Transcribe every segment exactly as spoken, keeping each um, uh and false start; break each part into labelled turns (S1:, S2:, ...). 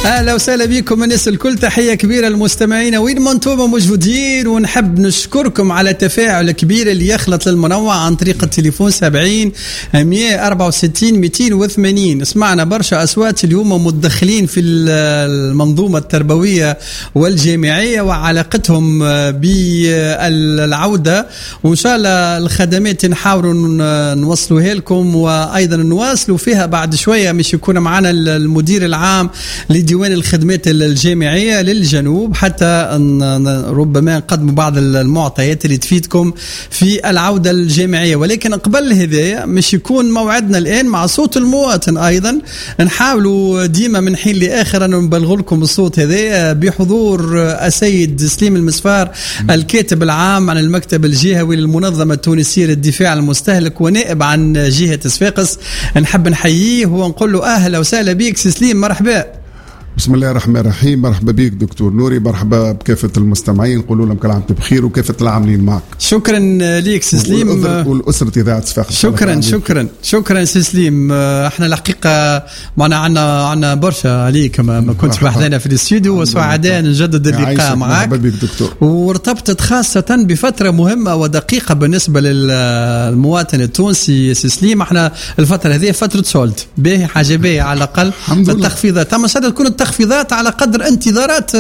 S1: اهلا وسهلا بكم الناس الكل، تحيه كبيره للمستمعين وين ما انتم موجودين، ونحب نشكركم على التفاعل الكبير اللي يخلط للمنوع عن طريق التليفون سبعين مية وأربعة وستين مئتين وثمانين. سمعنا برشا اصوات اليوم متدخلين في المنظومه التربويه والجامعيه وعلاقتهم بالعوده، وان شاء الله الخدمات نحاولوا نوصلوها لكم وايضا نواصلوا فيها بعد شويه. مش يكون معنا المدير العام لديوان الخدمات الجامعية للجنوب حتى ربما نقدم بعض المعطيات اللي تفيدكم في العودة الجامعية. ولكن قبل هذا مش يكون موعدنا الآن مع صوت المواطن، أيضا نحاولوا ديما من حين لآخر أن نبلغ لكم الصوت هذا بحضور السيد سليم المسفار الكاتب العام عن المكتب الجهوي للمنظمة التونسية للدفاع عن المستهلك ونائب عن جهة صفاقس. نحب نحييه ونقول له أهلا وسهلا بك سي سليم، مرحبا.
S2: بسم الله الرحمن الرحيم. مرحبا بك دكتور نوري، مرحبا بكافة المستمعين، نقول لهم كل عام بخير وكافة العاملين معك.
S1: شكرا ليك سي سليم
S2: والأسرة إذاعة صفاقس.
S1: شكرا شكرا شكرا سي سليم. احنا الحقيقة معنا عنا عنا برشا عليك، ما, ما كنتش وحدنا في الاستوديو، وسعداء نجدد اللقاء معك.
S2: مرحبا بك دكتور.
S1: وارتبطت خاصة بفترة مهمة ودقيقة بالنسبة للمواطن التونسي سي سليم. احنا الفترة هذه فترة سولد باهي، حاجة باهية على الأقل. التخفيضات تم شهادة تكون التخفيضات على قدر انتظارات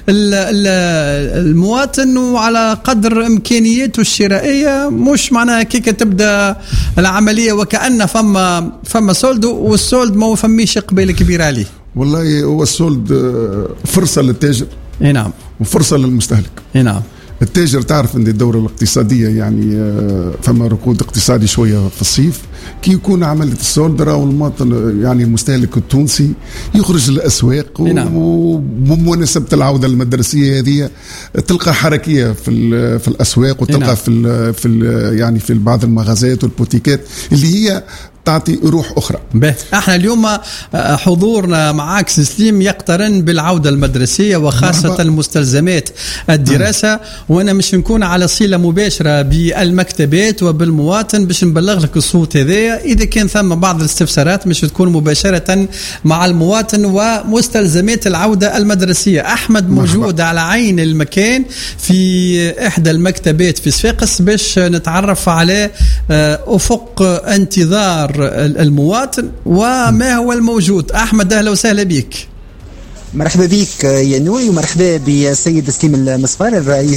S1: المواطن وعلى قدر امكانياته الشرائيه، مش معناها كيك تبدا العمليه وكأن فما فما سولد والسولد ما فميش اقبال كبير عليه.
S2: والله هو السولد فرصه للتاجر،
S1: اي نعم،
S2: وفرصه للمستهلك.
S1: اي نعم.
S2: التاجر تعرف ان الدوره الاقتصاديه يعني فما ركود اقتصادي شويه في الصيف، كي يكون عمليه السولد راهو المواطن يعني المستهلك التونسي يخرج للاسواق، وبمناسبه العوده المدرسيه هذه تلقى حركيه في في الاسواق، وتلقى في في يعني في بعض المغازات والبوتيكات اللي هي تعطي روح أخرى. به. احنا اليوم حضورنا معاك سليم يقترن بالعودة المدرسية وخاصة مرحبا. المستلزمات الدراسة، وانا مش نكون على صلة مباشرة بالمكتبات وبالمواطن باش نبلغ لك الصوت هذا. اذا كان ثم بعض الاستفسارات مش تكون مباشرة مع المواطن ومستلزمات العودة المدرسية. احمد موجود مرحبا. على عين المكان في احدى المكتبات في صفاقس باش نتعرف على افق انتظار المواطن وما هو الموجود. أحمد أهلا وسهلا بك.
S3: مرحبا بك يا نوري، ومرحبا بسيد سليم المسفار الرئيس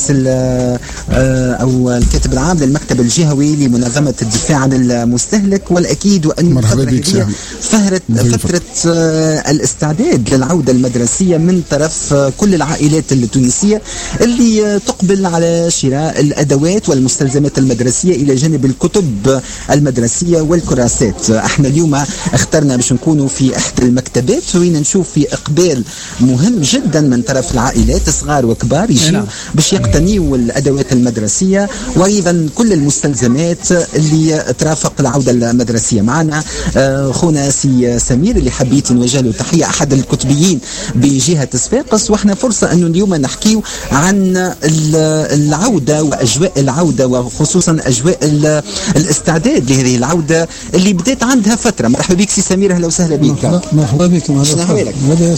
S3: أو الكاتب العام للمكتب الجهوي لمنظمة الدفاع عن المستهلك. والأكيد وأن الفترة فهرت فترة الاستعداد للعودة المدرسية من طرف كل العائلات التونسية اللي تقبل على شراء الأدوات والمستلزمات المدرسية إلى جانب الكتب المدرسية والكراسات. احنا اليوم اخترنا باش نكونوا في إحدى المكتبات وين نشوف في إقبال مهم جدا من طرف العائلات صغار وكبار يجوا باش يقتنيوا الادوات المدرسيه وايضا كل المستلزمات اللي ترافق العوده المدرسيه. معنا خونا سي سمير اللي حبيت نوجه له تحيه، احد الكتبيين بجهه صفاقس، واحنا فرصه انه اليوم نحكيو عن العوده واجواء العوده وخصوصا اجواء الاستعداد لهذه العوده اللي بدات عندها فتره. مرحبا بك سي سمير، اهلا وسهلا بك.
S4: مرحبا بك.
S3: شنو احوالك؟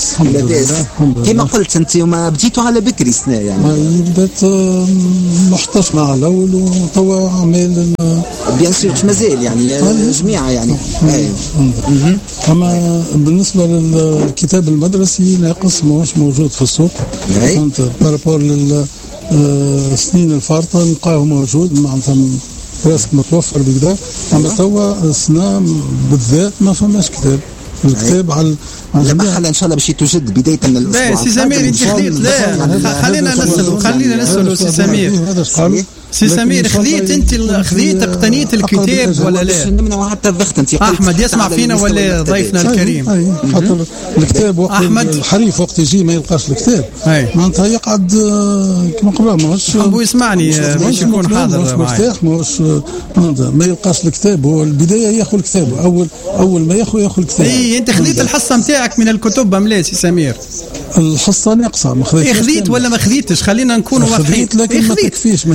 S3: كما قلت انت ما بديتوا على بكري سنه يعني
S4: بدات محترمه على الاول وتوا عمال
S3: بيان سور مازال يعني جميعه يعني.
S4: اما بالنسبه للكتاب المدرسي ناقص ماهوش موجود في السوق. كنت بارابور للسنين الفارطه نلقاه موجود معناتها راسك متوفر بكذا، اما توا السنه بالذات ما فماش كتاب. الكتاب على
S3: المرحلة ان شاء الله باش يتوجد بداية من الاسبوع.
S1: لا سي سمير انت خذيت، لا خلينا نسألوا خلينا نسألوا سي سمير. سي سمير خذيت انت خذيت اقتنيت الكتاب ولا لا؟
S3: حتى الضغط انت
S1: احمد يسمع فينا ولا ضيفنا الكريم؟
S4: اي خاطر الكتاب وقت الحريف وقت يجي ما يلقاش الكتاب معناتها يقعد كما قبل ماهوش
S1: هو يسمعني باش يكون حاضر
S4: مرتاح ماهوش ما يلقاش الكتاب. هو البداية ياخذ الكتاب، اول اول ما ياخذ ياخذ الكتاب.
S1: اي انت خذيت الحصة نتاعك من الكتب ام لا سي سمير؟
S4: الحصة ناقصة ما خذيتش.
S1: خذيت ولا ما خذيتش؟ خلينا نكونوا واضحين.
S4: خذيت لكن ما تكفيش، ماهيش كافية.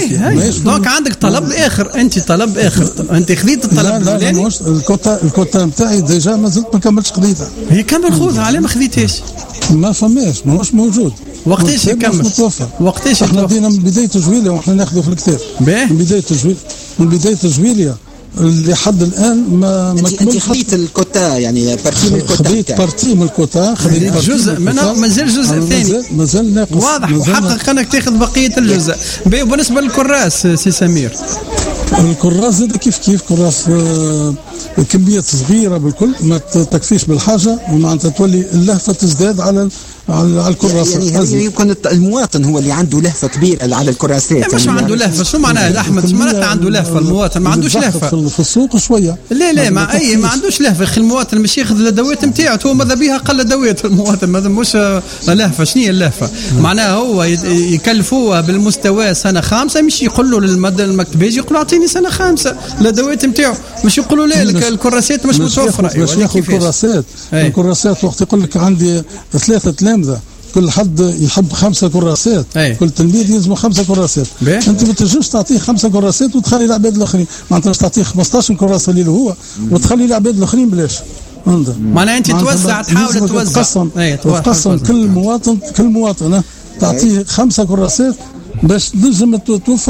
S1: باهي دونك عندك طلب اخر، انت طلب اخر، انت خذيت الطلب
S4: لا لا مش الكوتا الكوتا نتاعي ديجا ما زلت ما كملتش قضيتها.
S1: هي كمل خذها، علاه ما خذيتهاش؟
S4: ما فماش ماهوش موجود.
S1: وقتاش يكمل؟
S4: وقتاش احنا بدينا من بدايه جويليا واحنا ناخذوا في الكتاب. من بدايه جويليا من بدايه جويليا لحد الان ما ما
S3: انت خذيت الكوتا يعني بارتي من الكوتا.
S4: خذيت بارتي من الكوتا،
S1: خذيت جزء منها، مازال جزء ثاني
S4: مازال ناقص.
S1: واضح، وحقق انك تاخذ بقيه الجزء. بالنسبه للكراس سي سمير،
S4: الكراس زاد كيف كيف كراس آه كميات صغيره بالكل ما تكفيش بالحاجه، ومعناتها تولي اللهفه تزداد على على الكراسات.
S3: يعني يمكن المواطن هو اللي عنده لهفه كبيره على الكراسات.
S1: مش
S3: يعني
S1: عنده لهفه، شو معناها احمد؟ معناتها عنده لهفه المواطن، ما عندوش لهفه
S4: في السوق شويه.
S1: لا لا ما اي ما عندوش لهفه، اخي المواطن مش ياخذ الادوات نتاعو، هو ماذا بها قل ادوات المواطن، ماذا مش لهفه. شنو هي اللهفه؟ معناها هو يكلفوه بالمستوى سنه خامسه، مش يقولوا للمكتباج يقولوا اعطيني سنه خامسه الادوات نتاعو، مش يقولوا لا الكراسات مش متوفره.
S4: باش ياخذ الكراسات الكراسات وقت يقول لك عندي ثلاثه تلامذه كل حد يحب خمسه كراسات،
S1: أي.
S4: كل تلميذ يلزمه خمسه كراسات، انت ما تنجمش تعطيه خمسه كراسات وتخلي العباد الاخرين، معناتها باش تعطيه خمسطاش كراسه اللي هو وتخلي العباد الاخرين بلاش.
S1: معناها انت توزع، تحاول توزع
S4: تقسم تقسم كل مواطن كل مواطن تعطيه خمسه كراسات باش تنجم توفر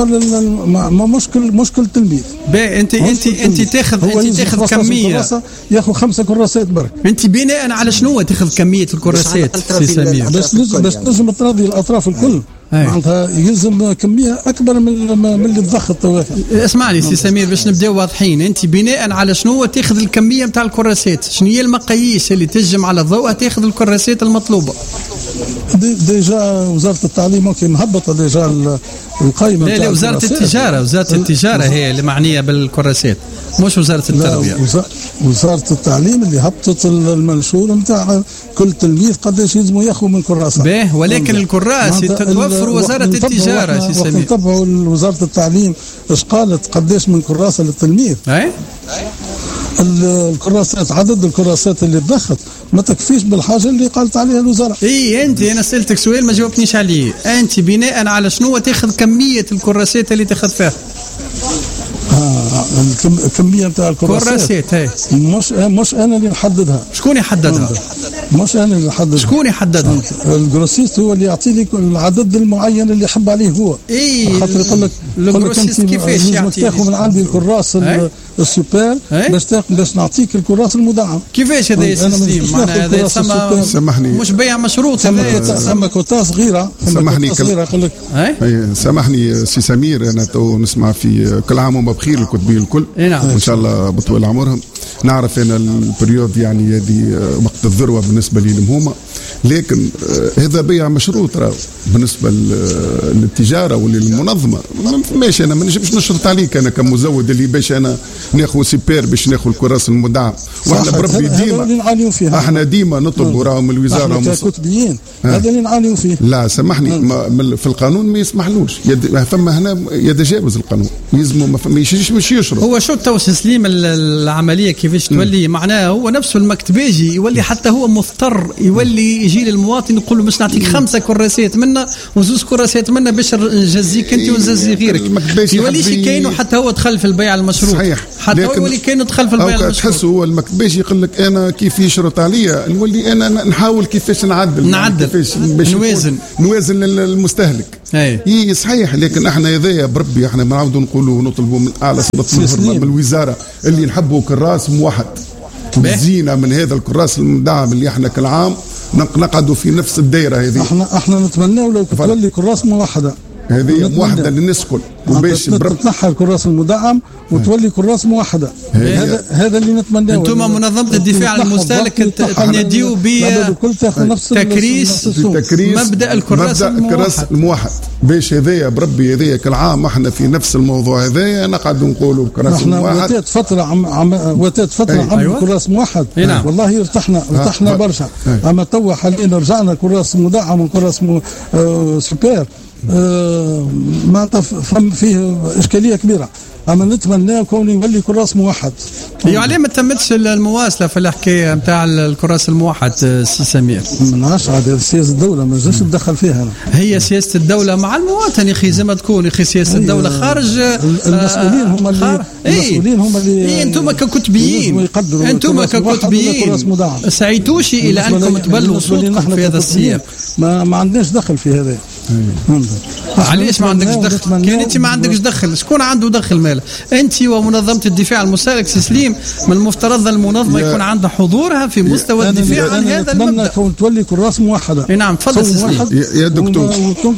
S4: مشكل مشكل تلميذ.
S1: باهي انت انت انت تاخذ انت تاخذ كميه،
S4: ياخذ خمسه كراسات برك.
S1: انت بناء على شنو تاخذ كميه الكراسات سي سمير؟
S4: باش باش تنجم تراضي الاطراف الكل، معناتها يلزم كميه اكبر من من اللي تضخط توافق.
S1: اسمعني سي سمير باش نبداو واضحين، انت بناء على شنو تاخذ الكميه نتاع الكراسات؟ شنو هي المقاييس اللي تجم على ضوءها تاخذ الكراسات المطلوبه؟
S4: دي ديجا وزاره التعليم ممكن مهبطه ديجا القائمه.
S1: لا لا وزاره التجاره، وزاره التجاره هي اللي معنيه بالكراسات، مش وزاره التربيه.
S4: وزاره التعليم اللي هبطت المنشور نتاع كل تلميذ قداش يلزموا ياخذوا من كراسه.
S1: باهي ولكن الكراس تتوفر وزاره التجاره سي سمير.
S4: نتبعوا وزاره التعليم ايش قالت قداش من كراسه للتلميذ.
S1: اي
S4: الكراسات عدد الكراسات اللي تضخت ما تكفيش بالحاجه اللي قالت عليها الوزاره.
S1: اي انت انا سالتك سؤال ما جاوبتنيش عليه، انت بناء على شنو تاخذ كميه الكراسات اللي تاخذ فيها؟
S4: آه الكميه نتاع الكراسات
S1: كراسات
S4: مش مش انا اللي نحددها.
S1: شكون يحددها؟
S4: مش انا اللي نحددها.
S1: شكون يحددها؟
S4: الجروسيست هو اللي يعطي لك العدد المعين اللي يحب عليه هو.
S1: اي
S4: خاطر يقول لك
S1: الجروسيست كيفاش يعطي؟
S4: تاخذ من عندي الكراس السوبر باش باش نعطيك الكراس المدعم.
S1: كيفاش هذا يا سيدي؟ معناها هذا يسمى
S2: سامحني
S1: مش بيع مشروط،
S4: ثم كوتا صغيره.
S2: سامحني
S4: صغيره يقول لك
S2: سامحني سي سمير، انا تو نسمع في كل عام وهم بخير الكتبين الكل وان شاء الله بطول عمرهم. نعرف انا البريود يعني هذه وقت الذروه بالنسبه لي المهمه، لكن هذا بيع مشروط راه بالنسبه للتجاره وللمنظمه. ماشي انا ما نجمش نشرط عليك انا كمزود اللي باش انا ناخذ سيبير باش ناخذ الكراس المدعم، واحنا بربي ديما احنا ديما نطلبوا راهم الوزاره
S4: ككتبيين هذا اللي نعانيوا فيه.
S2: لا سامحني في القانون ما يسمحلوش، فما هنا يتجاوز القانون، يلزموا ما يشريش مش يشرب.
S1: هو شو تو تسليم العمليه كيفاش تولي؟ معناه هو نفسه المكتباجي يولي حتى هو مضطر يولي يجي للمواطن يقول له باش نعطيك خمسه كراسات منا وزوز كراسات منا باش نجزيك انت ونجزي غيرك. يوليش كاينه حتى هو دخل في البيع المشروط.
S2: صحيح.
S1: حتى هو يولي كاينه دخل في البيع المشروط.
S2: تحس هو المكتباجي يقول لك انا كيف يشرط عليا نولي انا نحاول كيفاش نعدل
S1: نعدل
S2: كيفاش باش
S1: نوازن
S2: نوازن للمستهلك.
S1: اي
S2: صحيح، لكن احنا هذايا بربي احنا بنعاودوا نقولوا ونطلبوا من اعلى سلطه من الوزاره اللي نحبوا كراس موحد زينه من هذا الكراس المدعم اللي احنا كل عام نقعدوا في نفس الدائره هذه.
S4: احنا احنا نتمناو لو تولي كراس موحده،
S2: هذه موحده للناس الكل وباش
S4: تنحى الكراس المدعم وتولي كراس موحده. هذا هذا اللي نتمناه.
S1: انتم منظمه الدفاع عن المستهلك تناديوا بتكريس مبدا الكراس الموحد,
S2: الموحد. باش هذايا بربي هذايا كل عام احنا في نفس الموضوع هذايا نقعد نقولوا كراس موحد.
S4: احنا وتات فتره عم عم وتات فتره عم أيوة. كراس موحد والله ارتحنا ارتحنا برشا. اما توا حاليا رجعنا كراس مدعم وكراس مو آه سوبر آه معناتها فم فيه اشكاليه كبيره، اما نتمنى كون يولي كراس موحد.
S1: ايوا عليه ما تمتش المواصله في الحكايه نتاع الكراس الموحد سي سمير؟
S4: ما نعرفش هذه سياسه الدوله ما نجمش نتدخل فيها أنا.
S1: هي سياسه الدوله مع المواطن يا اخي زي ما تكون يا اخي سياسه الدوله خارج
S4: المسؤولين هم اللي خار... المسؤولين هم اللي
S1: اي انتم ككتبيين انتم ككتبيين سعيتوش الى انكم تبلوا صوتكم في هذا السياق.
S4: ما, ما عندناش دخل في هذا.
S1: علاش ما عندكش دخل؟ كان انت ما عندكش دخل، شكون عنده دخل ماله؟ انت ومنظمه الدفاع عن المستهلك سي سليم، من المفترض المنظمه يكون عندها حضورها في مستوى الدفاع عن هذا المبدا.
S4: نتمنى كون تولي كراس موحده.
S1: نعم تفضل سي سليم.
S2: يا دكتور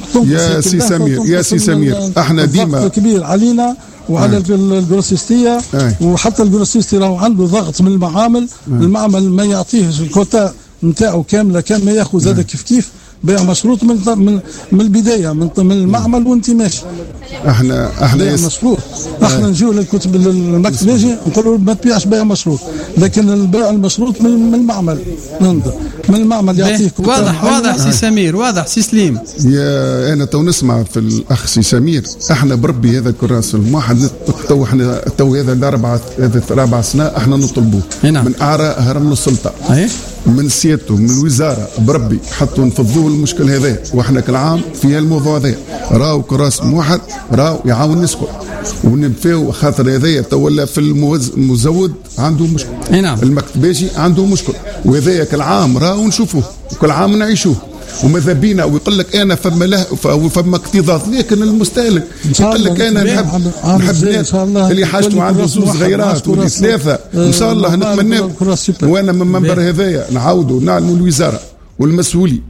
S2: يا سي سمير يا سي سمير احنا ديما
S4: كبير علينا وعلى آه. الجروسيستيه آه. وحتى الجروسيستي راهو عنده ضغط من المعامل. آه. المعمل ما يعطيهش الكوتا نتاعو كامله، كان ما ياخذ زاد كيف كيف بيع مشروط من من من البدايه من من المعمل وانت ماشي.
S2: احنا احنا
S4: بيع مشروط. احنا آه. نجيو للكتب المكتب يجي نقولوا ما تبيعش بيع مشروط، لكن البيع المشروط من, من المعمل ننظر من المعمل يعطيك.
S1: واضح واضح سي سمير، واضح سي سليم.
S2: يا انا تو نسمع في الاخ سي سمير، احنا بربي هذا الكراس الموحد تو احنا تو هذا الاربع هذا الاربع سنه احنا نطلبوه من اعراء هرم السلطه من سيادته من الوزاره بربي حطوا نفضوا المشكل هذا، واحنا كالعام في الموضوع هذا راهو كراس موحد راهو يعاون الناس الكل ونبفاو خاطر هذايا تولى في المزود عنده مشكل.
S1: نعم.
S2: المكتباجي عنده مشكل، وهذايا كالعام راهو نشوفوه وكل عام نعيشوه وماذا بينا. ويقول لك انا فما له فما اكتظاظ، لكن المستهلك يقول لك انا نحب نحب اللي حاجته عنده زوج غيرات واللي ثلاثه ان شاء الله نتمنى. وانا من منبر هذايا نعاودوا نعلموا الوزاره والمسؤولين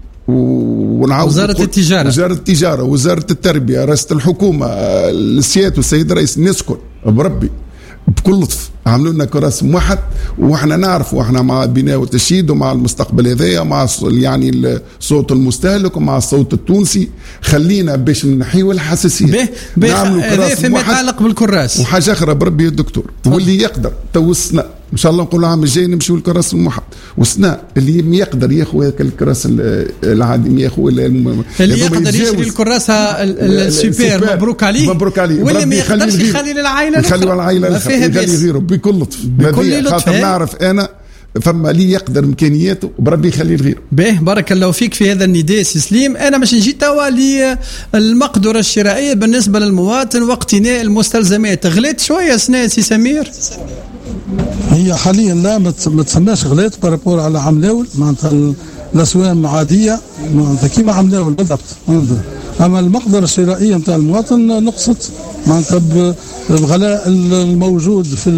S2: ونعاود
S1: وزارة التجارة
S2: وزارة التجارة وزارة التربية رئاسة الحكومة السيادة والسيد رئيس نسكن بربي بكل لطف عملوا لنا كراس موحد، واحنا نعرف واحنا مع بناء وتشييد ومع المستقبل هذايا مع يعني صوت المستهلك ومع الصوت التونسي. خلينا باش نحيوا الحساسيه
S1: نعملوا كراس فيما يتعلق بالكراس.
S2: وحاجه اخرى بربي يا دكتور واللي يقدر تو السنه ان شاء الله نقولوا العام الجاي نمشيو للكراس الموحد، والسنه اللي يقدر ياخذ الكراس العادي ياخذ
S1: اللي يقدر يشري الكراس السوبر مبروك عليه،
S2: مبروك عليه.
S1: واللي ما يقدرش يخلي للعائله
S2: يخلي العائله يخلي غيره بكل لطف بكل لطف. خاطر نعرف انا فما اللي يقدر امكانياته بربي يخلي الغير.
S1: باهي بارك الله فيك في هذا النداء سي سليم. انا باش نجي توا للمقدره الشرائيه بالنسبه للمواطن واقتناء المستلزمات. غليت شويه سنه سي سمير؟
S4: هي حاليا لا ما تسماش غليت بارابور على عملاول، معناتها الاسواق عاديه معناتها كيما عملاول بالضبط. اما المقدره الشرائيه نتاع المواطن نقصت معناتها بغلاء الموجود في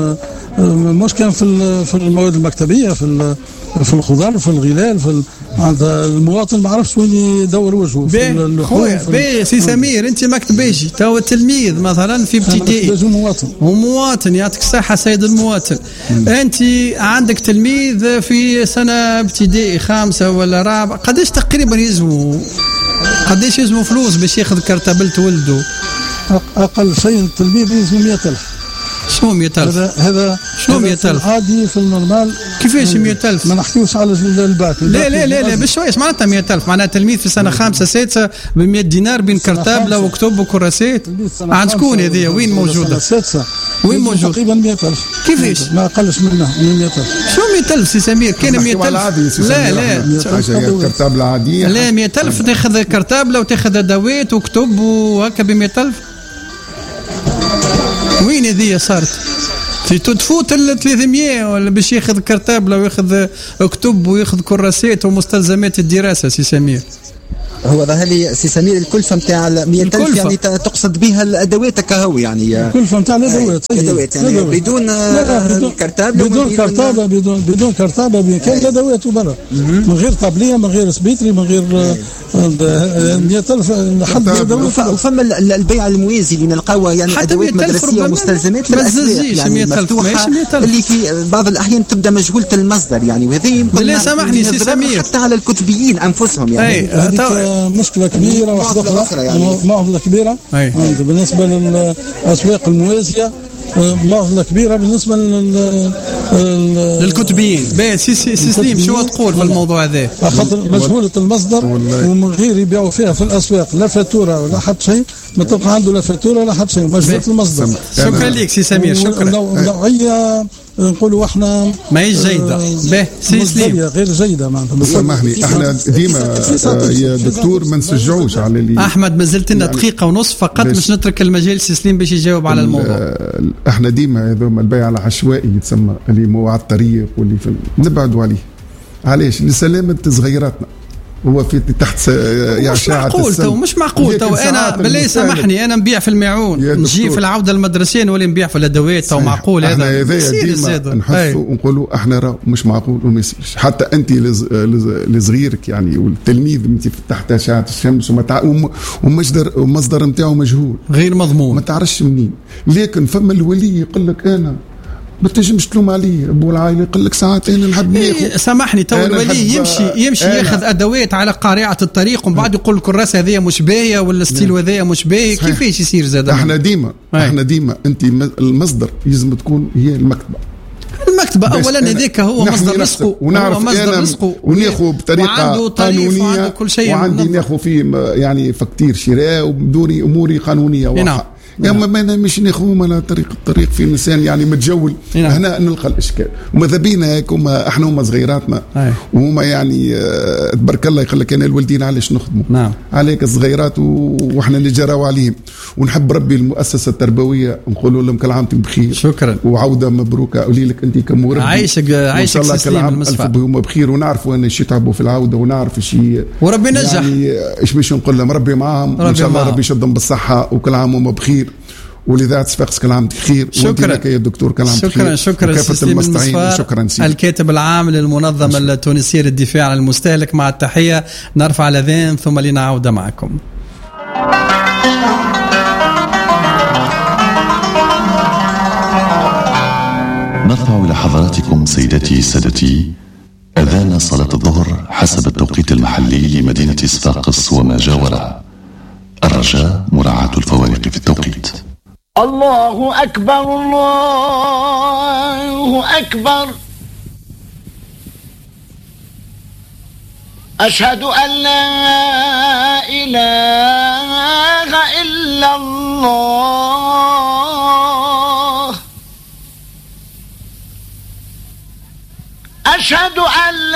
S4: مش كان في في المواد المكتبيه في في الخضار في الغلال في المواطن ما عرفش وين يدور وجهه في اللحوم.
S1: بي سي سمير انت مكتبيجي تو تلميذ مثلا في ابتدائي
S4: ومواطن
S1: ومواطن يعطيك الصحه سيد المواطن. م. انت عندك تلميذ في سنه ابتدائي خامسه ولا رابعه، قداش تقريبا يلزموا قداش يلزموا فلوس باش ياخذ كرتابلة ولده؟
S4: اقل شيء التلميذ يلزم مئة ألف.
S1: شنو مئة ألف؟
S4: هذا هذا
S1: شنو مئة ألف؟
S4: عادي في النورمال.
S1: كيفاش مئة ألف؟
S4: ما نحكيوش على الباك.
S1: لا لا لا لا بشويش معناتها مئة ألف، معناتها تلميذ في سنه خامسه سادسه ب مئة دينار بين كرتابله وكتب وكراسات. عند شكون هذه؟ وين موجوده؟
S4: سادسه
S1: وين موجوده؟
S4: تقريبا مئة ألف.
S1: كيفاش؟
S4: ما اقلش منها من مئة ألف.
S1: شو مئة ألف سي سمير؟ كان مئة ألف. لا لا
S2: كرتابله عاديه.
S1: لا مئة ألف تاخذ كرتابله وتاخذ ادوات وكتب وهكا ب مئة ألف. وين هذه صارت؟ تفوت ال ثلاثمئة ولا باش ياخذ كرتابله وياخذ كتب وياخذ كراسات ومستلزمات الدراسه سي سمير.
S3: هو ظهر لي سي سمير الكلفه نتاع مئة ألف يعني تقصد بها الادوات كهو يعني
S4: الكلفه نتاع الادوات
S3: ادوات يعني بدون كرتابله
S4: بدون كرتابه بدون بدون كرتابه كان الادوات وبرا من غير طابليه من غير سبيتري من غير مئة ألف لحد
S3: وفما البيع الموازي اللي نلقاوه يعني ادوات مدرسيه ومستلزمات
S1: للاسلاك يعني مفتوحه
S3: اللي في بعض الاحيان تبدا مجهوله المصدر يعني، وهذه يمكن
S1: لا سامحني سي سمير
S3: حتى على الكتبيين انفسهم يعني
S4: مشكله كبيره واحده اخرى يعني معضله كبيره بالنسبه للاسواق الموازيه، معضله كبيره بالنسبه
S1: للكتبيين. باهي سي سي سليم شو تقول في الموضوع هذا؟
S4: خاطر مجهولة المصدر ومن غير يبيعوا فيها في الاسواق لا فاتوره ولا حتى شيء، ما تلقى عنده لا فاتوره ولا حتى شيء، مجهولة المصدر.
S1: شكرا لك سي سمير، شكرا.
S4: نوعيه نقولوا احنا
S1: ماهيش جيده. باهي سي سليم
S4: غير جيده معناتها.
S2: سامحني احنا ديما يا دكتور ما نسجعوش على اللي
S1: احمد مازلت لنا دقيقه ونص فقط باش نترك المجال سي سليم باش يجاوب على الموضوع.
S2: احنا ديما هذوما البيع العشوائي يتسمى اللي مو على الطريق واللي في نبعدوا عليه. علاش؟ لسلامه صغيراتنا. هو في تحت
S1: يا مش معقول تو مش معقول تو انا بالله سامحني انا نبيع في الماعون نجي في العوده المدرسيه نولي نبيع في الادوات تو معقول هذا
S2: هذا نحسوا ونقولوا احنا راه مش معقول وما يصيرش. حتى انت لصغيرك يعني والتلميذ انت تحت اشعه الشمس وما ومصدر ومصدر نتاعو مجهول
S1: غير مضمون
S2: ما تعرفش منين. لكن فما الولي يقول لك انا ما تنجمش تلوم عليه ابو العائله يقول لك ساعات انا نحب ناخذ
S1: إيه سامحني تو الولي يمشي يمشي ياخذ ادوات على قارعه الطريق ومن بعد يقول لك الراس هذه مش باهيه ولا ستيل هذايا مش باهي. كيفاش يصير زاد؟
S2: احنا ديما هاي. احنا ديما انت المصدر لازم تكون هي المكتبه.
S1: المكتبه اولا هذاك هو مصدر رزقه
S2: ونعرف
S1: مصدر رزقه
S2: وناخذ بطريقه قانونيه
S1: كل شيء
S2: وعندي ناخذ فيه يعني فكتير شراء وبدوري اموري قانونيه واضحه. يا ما انا مش ناخذهم على طريق الطريق في انسان يعني متجول. نعم. هنا نلقى الاشكال وماذا بينا هيك هما احنا هما صغيراتنا وهما يعني اه تبارك الله يقول لك انا الوالدين علاش نخدموا.
S1: نعم.
S2: عليك الصغيرات واحنا نجراو عليهم ونحب ربي المؤسسه التربويه نقول لهم كل عام وانتم بخير.
S1: شكرا
S2: وعوده مبروكه اقول لك انت كمربي
S1: عايشك عايشك
S2: ان شاء الله كل عام الف وهم بخير ونعرفوا ان شي تعبوا في العوده ونعرف شيء
S1: وربي نجح
S2: يعني ايش باش نقول لهم ربي معاهم ان شاء الله ربي يشدهم بالصحه وكل عام وهم بخير ولذات صفاقس كل عام بخير.
S1: شكرا
S2: يا دكتور كل عام بخير.
S1: شكرا شكرا سليم المصفار
S2: شكرا سيدي.
S1: الكاتب العام للمنظمه التونسيه للدفاع عن المستهلك. مع التحيه نرفع الاذان ثم لنعود معكم.
S5: نرفع إلى حضراتكم سيداتي سادتي أذان صلاة الظهر حسب التوقيت المحلي لمدينة صفاقس وما جاورها. الرجاء مراعاة الفوارق في التوقيت.
S6: الله أكبر الله أكبر أشهد أن لا إله إلا الله أشهد أن